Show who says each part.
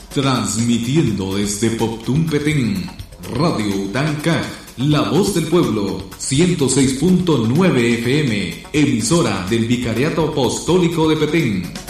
Speaker 1: Transmitiendo desde Poptún Petén, Radio Utanca, La Voz del Pueblo, 106.9 FM, emisora del Vicariato Apostólico de Petén.